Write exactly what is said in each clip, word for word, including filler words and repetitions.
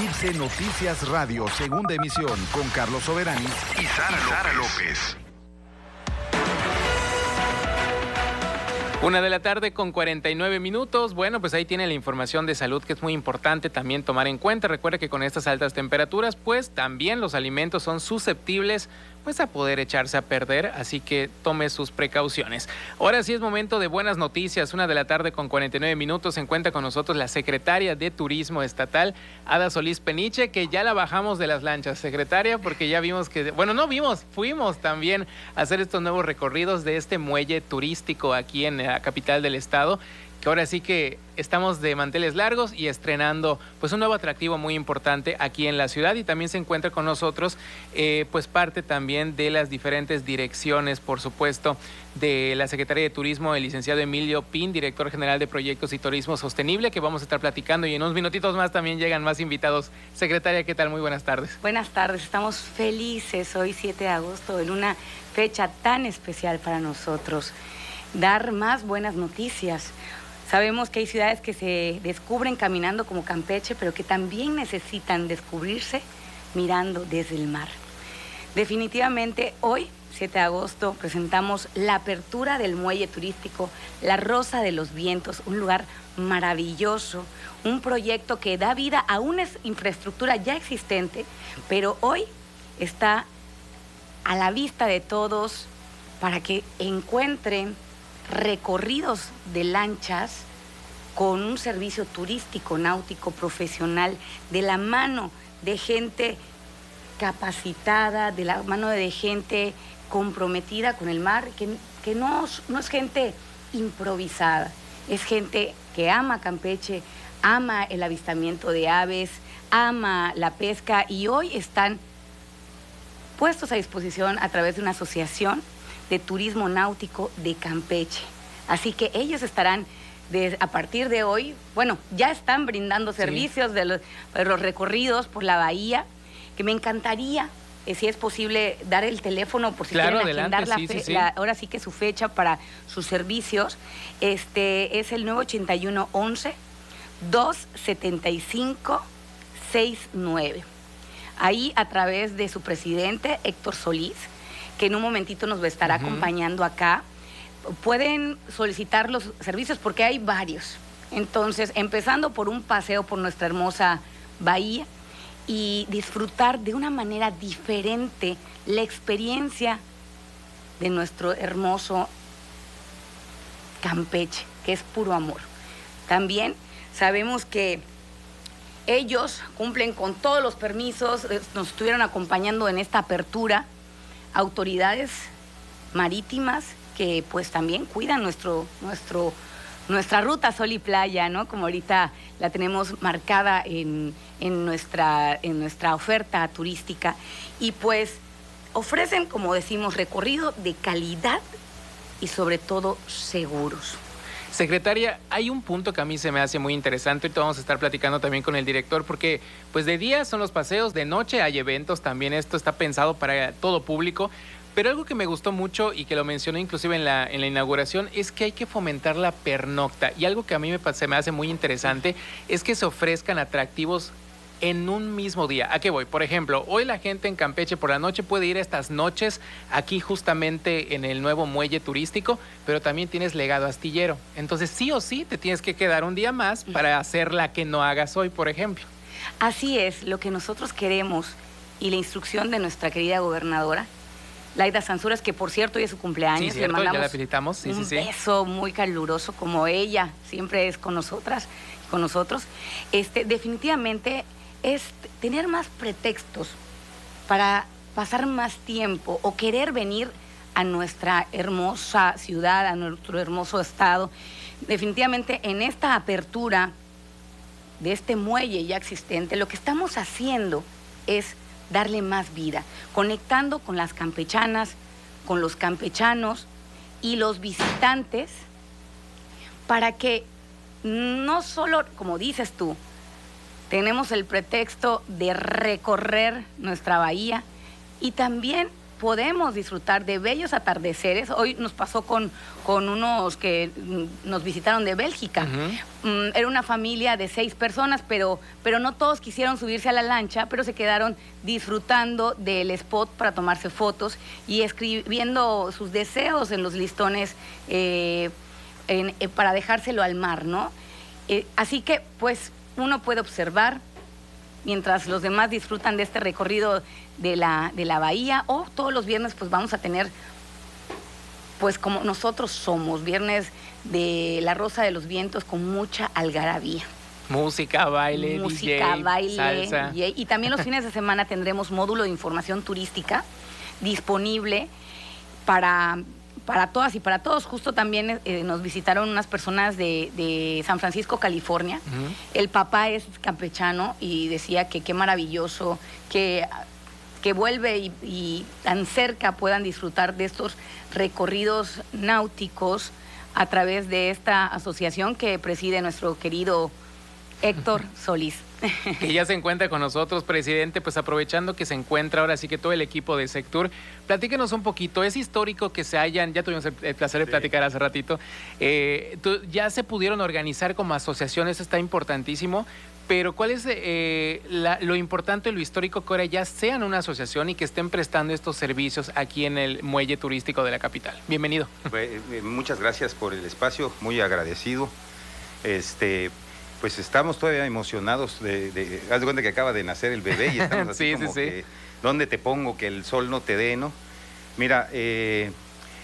Eclipse Noticias Radio, segunda emisión, con Carlos Soberanis y Sara, y Sara López. Una de la tarde con cuarenta y nueve minutos. Bueno, pues ahí tiene la información de salud que es muy importante también tomar en cuenta. Recuerda que con estas altas temperaturas, pues también los alimentos son susceptibles pues a poder echarse a perder, así que tome sus precauciones. Ahora sí es momento de buenas noticias. Una de la tarde con cuarenta y nueve minutos. Se encuentra con nosotros la secretaria de Turismo Estatal, Ada Solís Peniche, que ya la bajamos de las lanchas, secretaria, porque ya vimos que, bueno, no vimos, fuimos también a hacer estos nuevos recorridos de este muelle turístico aquí en la capital del estado, que ahora sí que estamos de manteles largos y estrenando pues un nuevo atractivo muy importante aquí en la ciudad. Y también se encuentra con nosotros eh, pues parte también de las diferentes direcciones, por supuesto, de la Secretaría de Turismo, el licenciado Emilio Pin, director general de Proyectos y Turismo Sostenible, que vamos a estar platicando, y en unos minutitos más también llegan más invitados. Secretaria, ¿qué tal? Muy buenas tardes. Buenas tardes, estamos felices hoy siete de agosto en una fecha tan especial para nosotros. Dar más buenas noticias. Sabemos que hay ciudades que se descubren caminando como Campeche, pero que también necesitan descubrirse mirando desde el mar. Definitivamente hoy, siete de agosto, presentamos la apertura del muelle turístico La Rosa de los Vientos, un lugar maravilloso, un proyecto que da vida a una infraestructura ya existente, pero hoy está a la vista de todos para que encuentren recorridos de lanchas con un servicio turístico náutico profesional de la mano de gente capacitada, de la mano de gente comprometida con el mar, que, que no, no es gente improvisada, es gente que ama Campeche, ama el avistamiento de aves, ama la pesca, y hoy están puestos a disposición a través de una asociación de turismo náutico de Campeche. Así que ellos estarán de, a partir de hoy, bueno, ya están brindando servicios sí. de, los, de los recorridos por la bahía, que me encantaría, eh, si es posible, dar el teléfono por si claro, quieren agendar la, sí, fe, sí, sí. la ahora sí que su fecha para sus servicios. Este es el nueve ochenta y uno once, dos setenta y cinco, sesenta y nueve. Ahí, a través de su presidente, Héctor Solís, que en un momentito nos estará uh-huh. acompañando acá, pueden solicitar los servicios porque hay varios. Entonces, empezando por un paseo por nuestra hermosa bahía y disfrutar de una manera diferente la experiencia de nuestro hermoso Campeche, que es puro amor. También sabemos que ellos cumplen con todos los permisos, nos estuvieron acompañando en esta apertura, autoridades marítimas que pues también cuidan nuestro, nuestro, nuestra ruta Sol y Playa, ¿no? Como ahorita la tenemos marcada en, en, nuestra, en nuestra oferta turística, y pues ofrecen, como decimos, recorrido de calidad y sobre todo seguros. Secretaria, hay un punto que a mí se me hace muy interesante. Ahorita vamos a estar platicando también con el director, porque pues de día son los paseos, de noche hay eventos también. Esto está pensado para todo público. Pero algo que me gustó mucho y que lo mencioné inclusive en la, en la inauguración es que hay que fomentar la pernocta. Y algo que a mí me, se me hace muy interesante es que se ofrezcan atractivos en un mismo día. ¿A qué voy? Por ejemplo, hoy la gente en Campeche por la noche puede ir estas noches aquí justamente en el nuevo muelle turístico, pero también tienes legado astillero. Entonces sí o sí te tienes que quedar un día más para hacer la que no hagas hoy, por ejemplo. Así es, lo que nosotros queremos, y la instrucción de nuestra querida gobernadora, Laida Sansores, que por cierto hoy es su cumpleaños, sí, cierto, le mandamos ya la felicitamos. Sí, un sí, sí. beso muy caluroso, como ella siempre es con nosotras, con nosotros. Este, definitivamente es tener más pretextos para pasar más tiempo o querer venir a nuestra hermosa ciudad, a nuestro hermoso estado. Definitivamente en esta apertura de este muelle ya existente, lo que estamos haciendo es darle más vida, conectando con las campechanas, con los campechanos y los visitantes, para que no solo, como dices tú, tenemos el pretexto de recorrer nuestra bahía, y también podemos disfrutar de bellos atardeceres. Hoy nos pasó con, con unos que nos visitaron de Bélgica. Uh-huh. um, era una familia de seis personas, pero, pero no todos quisieron subirse a la lancha, pero se quedaron disfrutando del spot para tomarse fotos y escribiendo sus deseos en los listones eh, en, eh, para dejárselo al mar, ¿no? Eh, así que, pues, uno puede observar mientras los demás disfrutan de este recorrido de la, de la bahía, o todos los viernes pues vamos a tener, pues como nosotros somos, viernes de La Rosa de los Vientos con mucha algarabía. Música, baile, Música, D J, baile, salsa. D J. Y también los fines de semana tendremos módulo de información turística disponible para... para todas y para todos. Justo también eh, nos visitaron unas personas de, de San Francisco, California. Uh-huh. El papá es campechano y decía que qué maravilloso que, que vuelve y, y tan cerca puedan disfrutar de estos recorridos náuticos a través de esta asociación que preside nuestro querido Héctor Solís. Que ya se encuentra con nosotros, presidente, pues aprovechando que se encuentra ahora sí que todo el equipo de Sectur, platíquenos un poquito. Es histórico que se hayan, ya tuvimos el placer de sí. platicar hace ratito, eh, tú, ya se pudieron organizar como asociaciones, está importantísimo, pero ¿cuál es eh, la, lo importante, lo histórico que ahora ya sean una asociación y que estén prestando estos servicios aquí en el muelle turístico de la capital? Bienvenido. Pues, eh, muchas gracias por el espacio, muy agradecido. Este... Pues estamos todavía emocionados de, de, haz de cuenta que acaba de nacer el bebé y estamos así sí, como sí, que, sí. ¿dónde te pongo que el sol no te dé, no? Mira, eh,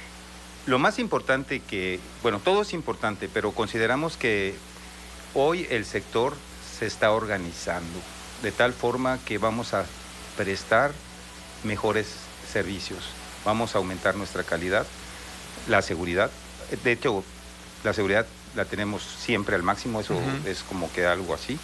lo más importante que, bueno, todo es importante, pero consideramos que hoy el sector se está organizando de tal forma que vamos a prestar mejores servicios, vamos a aumentar nuestra calidad, la seguridad, de hecho, la seguridad la tenemos siempre al máximo, eso uh-huh. es como que algo así.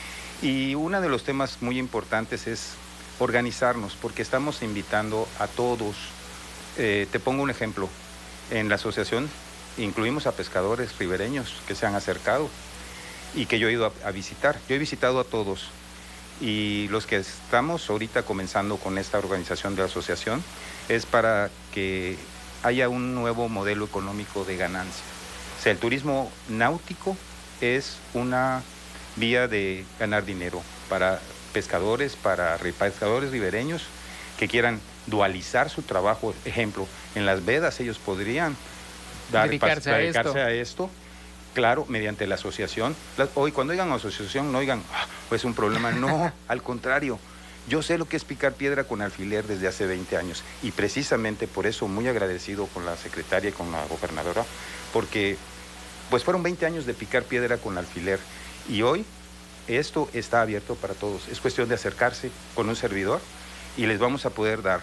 Y uno de los temas muy importantes es organizarnos, porque estamos invitando a todos. Eh, te pongo un ejemplo. En la asociación incluimos a pescadores ribereños que se han acercado y que yo he ido a, a visitar. Yo he visitado a todos. Y los que estamos ahorita comenzando con esta organización de la asociación es para que haya un nuevo modelo económico de ganancia. O sea, el turismo náutico es una vía de ganar dinero para pescadores, para pescadores ribereños que quieran dualizar su trabajo. Ejemplo, en las vedas ellos podrían dar, dedicarse, pa, a, dedicarse esto. a esto, claro, mediante la asociación. La, hoy, cuando oigan asociación, no oigan, ah, pues un problema, no, al contrario. Yo sé lo que es picar piedra con alfiler desde hace veinte años y precisamente por eso muy agradecido con la secretaria y con la gobernadora, porque pues fueron veinte años de picar piedra con alfiler y hoy esto está abierto para todos. Es cuestión de acercarse con un servidor y les vamos a poder dar.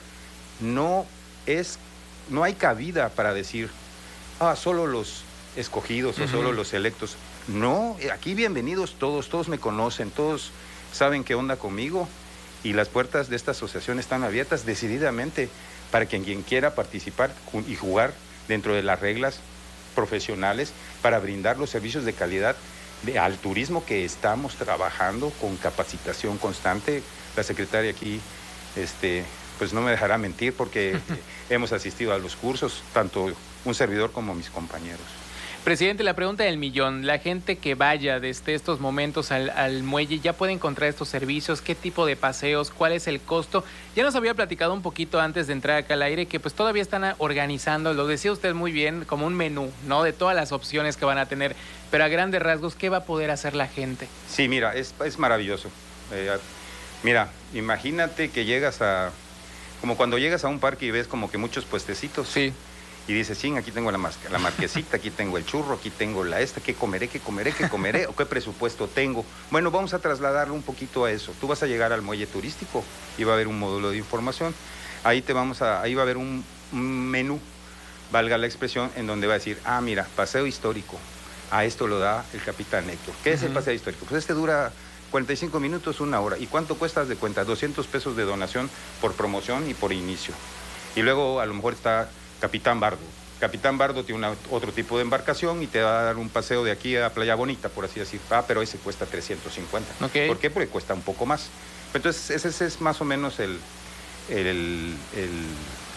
No es, no hay cabida para decir, ah, solo los escogidos uh-huh. o solo los electos. No, aquí bienvenidos todos, todos me conocen, todos saben qué onda conmigo. Y las puertas de esta asociación están abiertas decididamente para que quien quiera participar y jugar dentro de las reglas profesionales para brindar los servicios de calidad de, al turismo que estamos trabajando con capacitación constante. La secretaria aquí este, pues no me dejará mentir porque hemos asistido a los cursos, tanto un servidor como mis compañeros. Presidente, la pregunta del millón, la gente que vaya desde estos momentos al, al muelle, ¿ya puede encontrar estos servicios? ¿Qué tipo de paseos? ¿Cuál es el costo? Ya nos había platicado un poquito antes de entrar acá al aire que pues todavía están organizando, lo decía usted muy bien, como un menú, ¿no? De todas las opciones que van a tener, pero a grandes rasgos, ¿qué va a poder hacer la gente? Sí, mira, es, es maravilloso. Eh, mira, imagínate que llegas a, como cuando llegas a un parque y ves como que muchos puestecitos. Sí. Y dices, sí, aquí tengo la, masca, la marquesita, aquí tengo el churro, aquí tengo la esta, ¿qué comeré, qué comeré, qué comeré? ¿O qué presupuesto tengo? Bueno, vamos a trasladarlo un poquito a eso. Tú vas a llegar al muelle turístico y va a haber un módulo de información. Ahí te vamos a, ahí va a haber un, un menú, valga la expresión, en donde va a decir, ah, mira, paseo histórico. A esto lo da el capitán Héctor. ¿Qué uh-huh. es el paseo histórico? Pues este dura cuarenta y cinco minutos, una hora. ¿Y cuánto cuesta de cuenta? doscientos pesos de donación por promoción y por inicio. Y luego a lo mejor está Capitán Bardo. Capitán Bardo tiene una, otro tipo de embarcación y te va a dar un paseo de aquí a Playa Bonita, por así decir. Ah, pero ese cuesta trescientos cincuenta. Okay. ¿Por qué? Porque cuesta un poco más. Entonces, ese es más o menos el, el, el,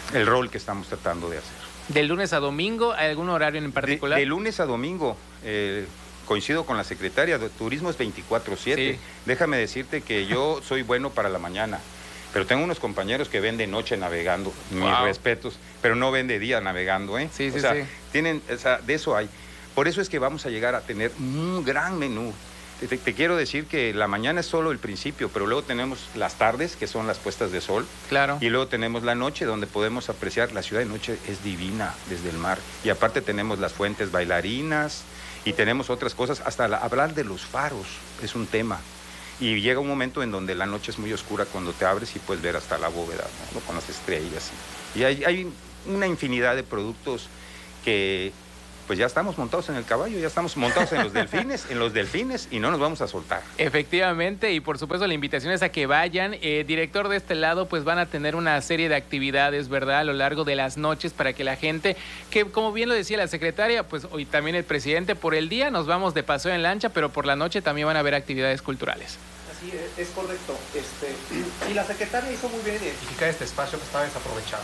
el rol que estamos tratando de hacer. ¿De lunes a domingo? ¿Hay algún horario en particular? De, de lunes a domingo, eh, coincido con la secretaria, de turismo es veinticuatro siete. Sí. Déjame decirte que yo soy bueno para la mañana, pero tengo unos compañeros que ven de noche navegando, wow. Mis respetos, pero no ven de día navegando, ¿eh? Sí, sí, o sea, sí. Tienen, o sea, de eso hay. Por eso es que vamos a llegar a tener un gran menú. Te, te, te quiero decir que la mañana es solo el principio, pero luego tenemos las tardes, que son las puestas de sol. Claro. Y luego tenemos la noche, donde podemos apreciar. La ciudad de noche es divina desde el mar. Y aparte tenemos las fuentes bailarinas y tenemos otras cosas. Hasta la, hablar de los faros es un tema. Y llega un momento en donde la noche es muy oscura cuando te abres y puedes ver hasta la bóveda, ¿no? Con las estrellas. Y hay, hay una infinidad de productos que... pues ya estamos montados en el caballo, ya estamos montados en los delfines, en los delfines y no nos vamos a soltar. Efectivamente, y por supuesto la invitación es a que vayan. Eh, director, de este lado, pues van a tener una serie de actividades, ¿verdad?, a lo largo de las noches para que la gente, que como bien lo decía la secretaria, pues hoy también el presidente, por el día nos vamos de paseo en lancha, pero por la noche también van a haber actividades culturales. Así es, es correcto. Este, y la secretaria hizo muy bien identificar este espacio que estaba desaprovechado.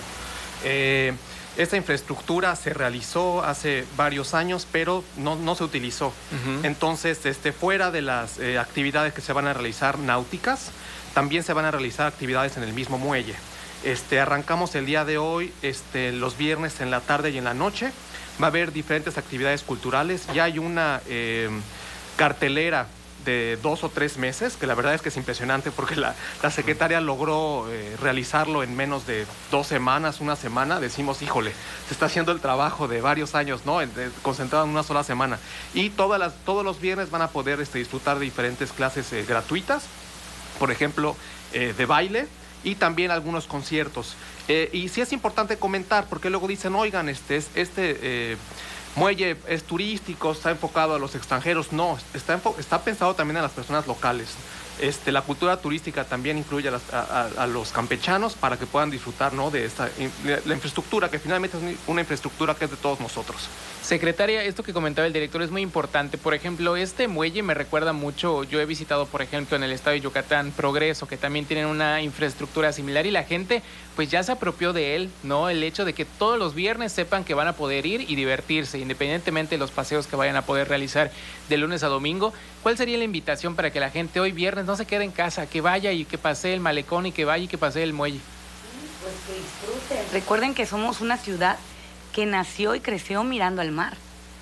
Eh, Esta infraestructura se realizó hace varios años, pero no, no se utilizó. Uh-huh. Entonces, este, fuera de las eh, actividades que se van a realizar náuticas, también se van a realizar actividades en el mismo muelle. Este, arrancamos el día de hoy, este, los viernes en la tarde y en la noche. Va a haber diferentes actividades culturales. Ya hay una eh, cartelera de dos o tres meses, que la verdad es que es impresionante porque la, la secretaria logró eh, realizarlo en menos de dos semanas, una semana. Decimos, híjole, se está haciendo el trabajo de varios años, ¿no? En, de, concentrado en una sola semana. Y todas las, todos los viernes van a poder este, disfrutar de diferentes clases eh, gratuitas, por ejemplo, eh, de baile y también algunos conciertos. Eh, y sí es importante comentar, porque luego dicen, oigan, este, este eh, muelle es turístico, está enfocado a los extranjeros. No, está, está pensado también a las personas locales. Este, la cultura turística también incluye a, las, a, a los campechanos para que puedan disfrutar, ¿no?, de esta la infraestructura, que finalmente es una infraestructura que es de todos nosotros. Secretaria, esto que comentaba el director es muy importante. Por ejemplo, este muelle me recuerda mucho, yo he visitado, por ejemplo, en el estado de Yucatán, Progreso, que también tienen una infraestructura similar y la gente pues ya se apropió de él, ¿no? El hecho de que todos los viernes sepan que van a poder ir y divertirse, independientemente de los paseos que vayan a poder realizar de lunes a domingo. ¿Cuál sería la invitación para que la gente hoy viernes no se quede en casa, que vaya y que pase el malecón y que vaya y que pase el muelle? Pues que disfruten. Recuerden que somos una ciudad que nació y creció mirando al mar.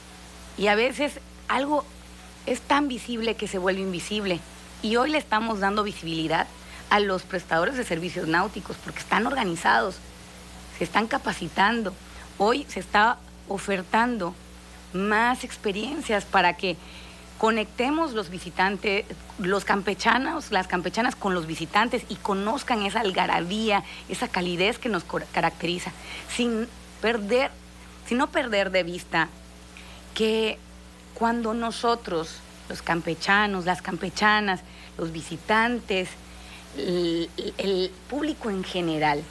Y a veces algo es tan visible que se vuelve invisible. Y hoy le estamos dando visibilidad a los prestadores de servicios náuticos porque están organizados, se están capacitando. Hoy se está ofertando más experiencias para que conectemos los visitantes, los campechanos, las campechanas con los visitantes y conozcan esa algarabía, esa calidez que nos caracteriza, sin perder, sin no perder de vista que cuando nosotros, los campechanos, las campechanas, los visitantes, el, el público en general,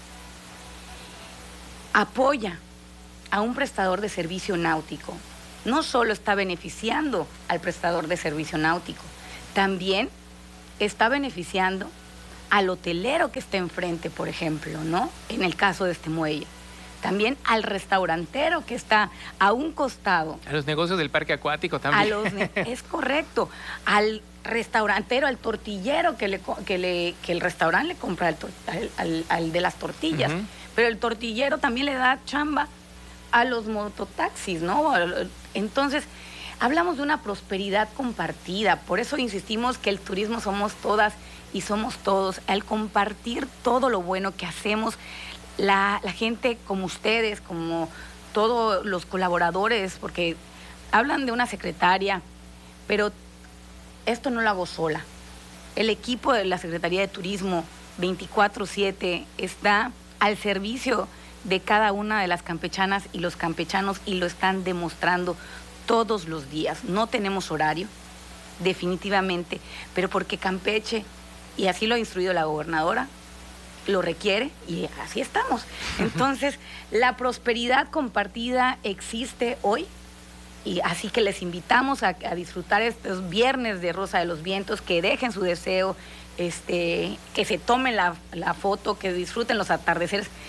apoya a un prestador de servicio náutico, no solo está beneficiando al prestador de servicio náutico, también está beneficiando al hotelero que está enfrente, por ejemplo, ¿no? En el caso de este muelle. También al restaurantero que está a un costado. A los negocios del parque acuático también. A los es correcto. Al restaurantero, al tortillero que, le, que, le, que el restaurante le compra al, al, al, al de las tortillas. Uh-huh. Pero el tortillero también le da chamba a los mototaxis, ¿no? Entonces, hablamos de una prosperidad compartida. Por eso insistimos que el turismo somos todas y somos todos. Al compartir todo lo bueno que hacemos, la, la gente como ustedes, como todos los colaboradores, porque hablan de una secretaria, pero esto no lo hago sola. El equipo de la Secretaría de Turismo veinticuatro siete está al servicio de cada una de las campechanas y los campechanos y lo están demostrando todos los días. No tenemos horario, definitivamente, pero porque Campeche, y así lo ha instruido la gobernadora, lo requiere y así estamos. Entonces, la prosperidad compartida existe hoy y así que les invitamos a, a disfrutar estos viernes de Rosa de los Vientos, que dejen su deseo, este, que se tomen la, la foto, que disfruten los atardeceres.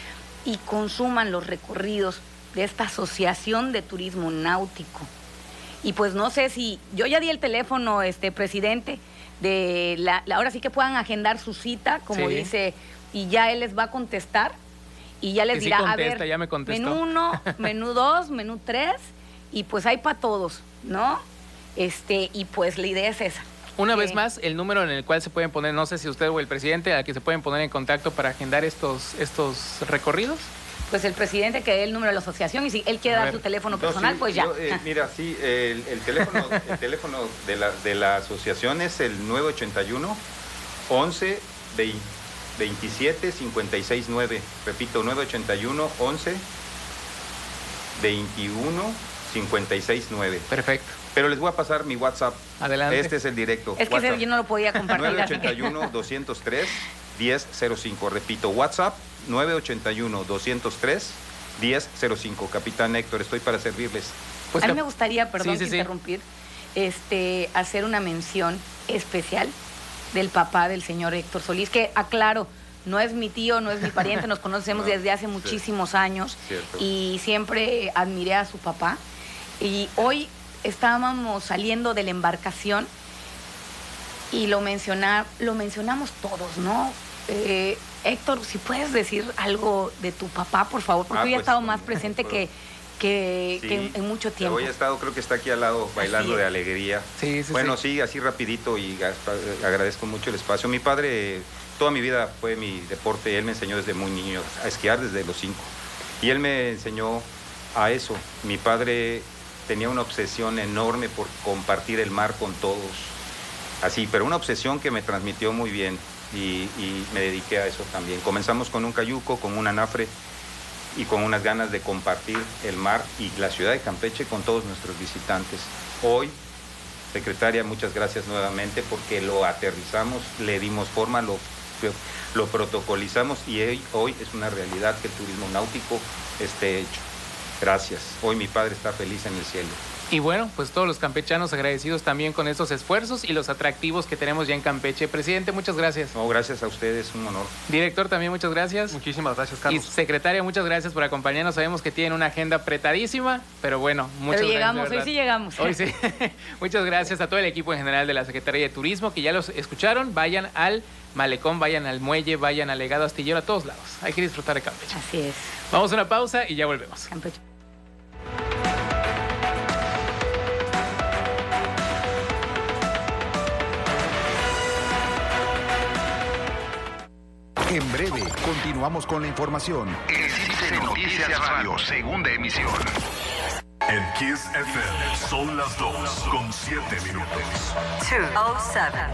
y consuman los recorridos de esta Asociación de Turismo Náutico. Y pues no sé si, yo ya di el teléfono, este presidente, de la, la ahora sí que puedan agendar su cita, como sí. dice, y ya él les va a contestar, y ya les que dirá, sí contesta, a ver, ya me contestó. menú uno, menú dos, menú tres, y pues hay para todos, ¿no? Este, y pues la idea es esa. Una que, vez más, el número en el cual se pueden poner, no sé si usted o el presidente, al que se pueden poner en contacto para agendar estos, estos recorridos. Pues el presidente que dé el número de la asociación, y si él quiere dar su teléfono personal, no, sí, pues ya. Yo, eh, mira, sí, el, el teléfono, el teléfono de, la, de la asociación es el nueve ochenta y uno, once, veintisiete, cincuenta y seis nueve. Repito, nueve ochenta y uno, once, veintiuno, cincuenta y seis nueve. Perfecto. Pero les voy a pasar mi WhatsApp. Adelante. Este es el directo. Es que ese yo no lo podía compartir. nueve ochenta y uno, doscientos tres, diez cero cinco. Repito, WhatsApp nueve ochenta y uno, doscientos tres, diez cero cinco. Capitán Héctor, estoy para servirles. Pues a mí me gustaría, perdón, sí, sí, interrumpir, sí. este, hacer una mención especial del papá del señor Héctor Solís, que aclaro, no es mi tío, no es mi pariente, nos conocemos no, desde hace muchísimos sí, años cierto. Y siempre admiré a su papá. Y hoy estábamos saliendo de la embarcación y lo, menciona, lo mencionamos todos, ¿no? Eh, Héctor, si puedes decir algo de tu papá, por favor, porque ah, hoy pues, ha estado más presente pero, que, que, sí, que en, en mucho tiempo. Hoy ha estado, creo que está aquí al lado bailando de alegría. Sí, sí, bueno, sí. sí, así rapidito y agradezco mucho el espacio. Mi padre, toda mi vida fue mi deporte, él me enseñó desde muy niño a esquiar desde los cinco. Y él me enseñó a eso. Mi padre tenía una obsesión enorme por compartir el mar con todos. Así, pero una obsesión que me transmitió muy bien. Y, y me dediqué a eso también. Comenzamos con un cayuco, con un anafre y con unas ganas de compartir el mar y la ciudad de Campeche con todos nuestros visitantes. Hoy, secretaria, muchas gracias nuevamente porque lo aterrizamos, le dimos forma, lo, lo protocolizamos y hoy, hoy es una realidad que el turismo náutico esté hecho. Gracias. Hoy mi padre está feliz en el cielo. Y bueno, pues todos los campechanos agradecidos también con estos esfuerzos y los atractivos que tenemos ya en Campeche. Presidente, muchas gracias. No, gracias a ustedes, un honor. Director, también muchas gracias. Muchísimas gracias, Carlos. Y secretaria, muchas gracias por acompañarnos. Sabemos que tienen una agenda apretadísima, pero bueno, muchas pero gracias. llegamos, hoy sí llegamos. Hoy sí. Muchas gracias a todo el equipo en general de la Secretaría de Turismo, que ya los escucharon. Vayan al malecón, vayan al muelle, vayan al legado astillero, a todos lados. Hay que disfrutar de Campeche. Así es. Vamos a una pausa y ya volvemos. Campeche. En breve, continuamos con la información. El Cine Noticias Radio, segunda emisión. En Kiss F M son las dos con siete minutos. dos oh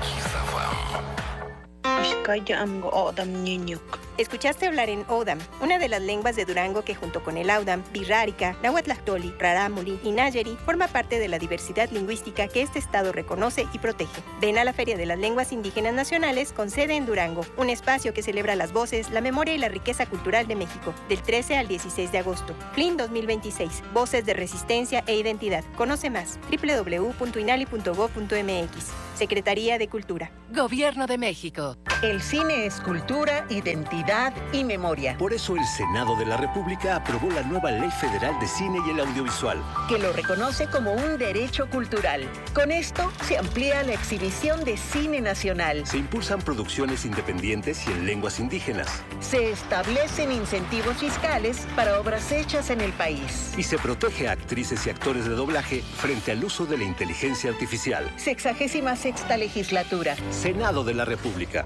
siete. Escuchaste hablar en Odam, una de las lenguas de Durango que junto con el Audam, Birrárica, Nahuatlactoli, Rarámuri y Nayeri forma parte de la diversidad lingüística que este estado reconoce y protege. Ven a la Feria de las Lenguas Indígenas Nacionales con sede en Durango, un espacio que celebra las voces, la memoria y la riqueza cultural de México, del trece al dieciséis de agosto. F L I N dos mil veintiséis, Voces de Resistencia e Identidad. Conoce más, doble u doble u doble u punto inali punto gob punto m x. Secretaría de Cultura. Gobierno de México. El cine es cultura, identidad y memoria. Por eso el Senado de la República aprobó la nueva Ley Federal de Cine y el Audiovisual, que lo reconoce como un derecho cultural. Con esto se amplía la exhibición de cine nacional. Se impulsan producciones independientes y en lenguas indígenas. Se establecen incentivos fiscales para obras hechas en el país. Y se protege a actrices y actores de doblaje frente al uso de la inteligencia artificial. Sexagésima sexta legislatura. Senado de la República.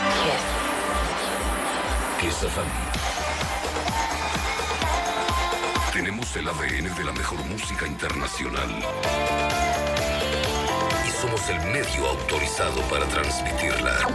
Kiss F M. Tenemos el A D N de la mejor música internacional. Y somos el medio autorizado para transmitirla.